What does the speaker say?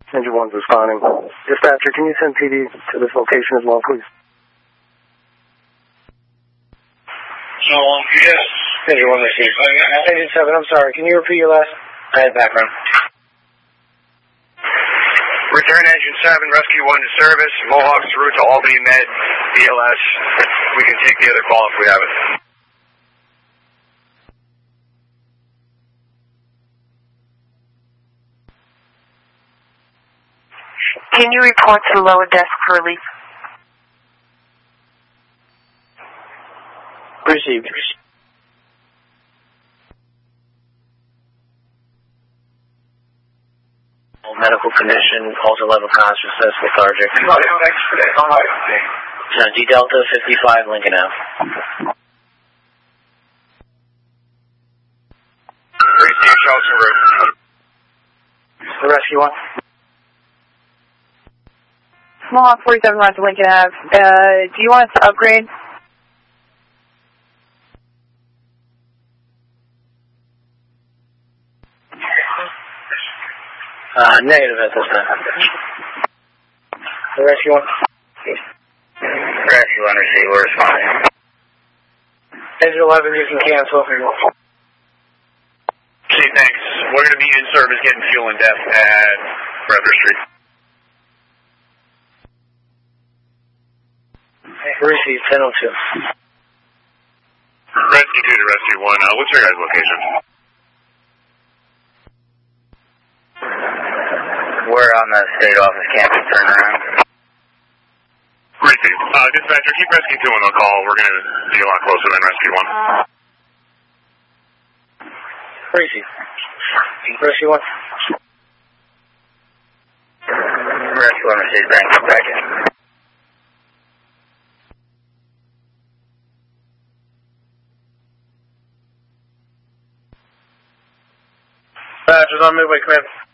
Engine 1's responding. Dispatcher, can you send PD to this location as well, please? So, yes. Engine 1 received. Engine 7, I'm sorry. Can you repeat your last? I had background. Return Engine 7, Rescue 1 to service. Mohawk's route to Albany Med, BLS. We can take the other call if we have it. Can you report to the lower desk for relief? Received. Medical condition, pulse level consciousness, lethargic. D Delta 55 Lincoln Ave. Receive Charleston Road. The Rescue 1. Mohawk 47 runs to Lincoln Ave. Do you want us to upgrade? Negative at this time. The Rescue 1. Rescue 1 received, we're responding. Engine 11, you can cancel. See, thanks. We're going to be in service getting fuel and depth at Brother Street. Received 1002. Rescue 2 to Rescue 1. What's your guys' location? We're on the state office campus turnaround. Received. Dispatcher, keep Rescue 2 on the call. We're going to be a lot closer than Rescue 1. Received. Rescue 1. Rescue 1 received, thanks. Back in. Badgers on Midway Command.